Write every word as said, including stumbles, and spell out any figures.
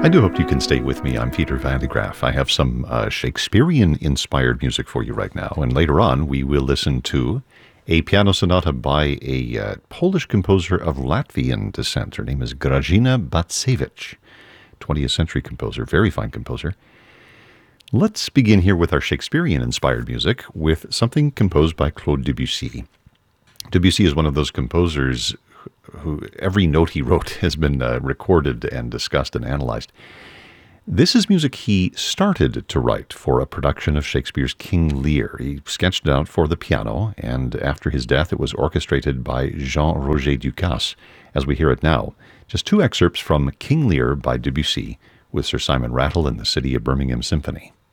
I do hope you can stay with me. I'm Peter Van de Graaff. I have some uh, Shakespearean-inspired music for you right now, and later on we will listen to a piano sonata by a uh, Polish composer of Latvian descent. Her name is Grażyna Bacewicz, twentieth century composer, very fine composer. Let's begin here with our Shakespearean-inspired music with something composed by Claude Debussy. Debussy is one of those composers who every note he wrote has been uh, recorded and discussed and analyzed. This is music he started to write for a production of Shakespeare's King Lear. He sketched it out for the piano, and after his death it was orchestrated by Jean-Roger Ducasse, as we hear it now. Just two excerpts from King Lear by Debussy with Sir Simon Rattle and the City of Birmingham Symphony.